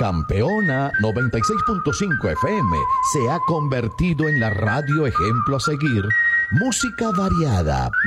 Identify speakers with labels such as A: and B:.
A: Campeona 96.5 FM se ha convertido en la radio ejemplo a seguir. Música variada,